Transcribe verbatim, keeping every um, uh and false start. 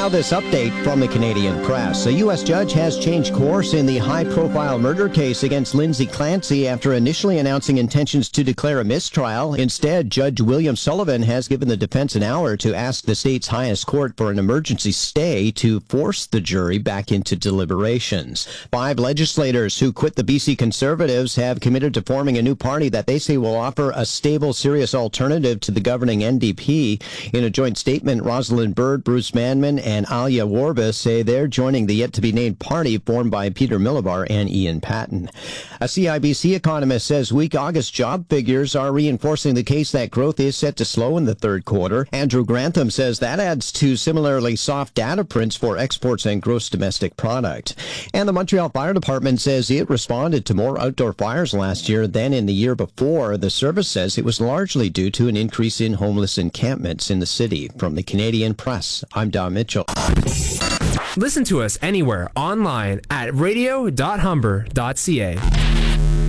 this update from the Canadian Press. A U S judge has changed course in the high-profile murder case against Lindsay Clancy after initially announcing intentions to declare a mistrial. Instead, Judge William Sullivan has given the defense an hour to ask the state's highest court for an emergency stay to force the jury back into deliberations. Five legislators who quit the B C Conservatives have committed to forming a new party that they say will offer a stable, serious alternative to the governing N D P. In a joint statement, Rosalind Byrd, Bruce Manman, and Alia Warbis say they're joining the yet-to-be-named party formed by Peter Millibar and Ian Patton. A C I B C economist says weak August job figures are reinforcing the case that growth is set to slow in the third quarter. Andrew Grantham says that adds to similarly soft data prints for exports and gross domestic product. And the Montreal Fire Department says it responded to more outdoor fires last year than in the year before. The service says it was largely due to an increase in homeless encampments in the city. From the Canadian Press, I'm Don Mitchell. Listen to us anywhere online at radio dot humber dot c a.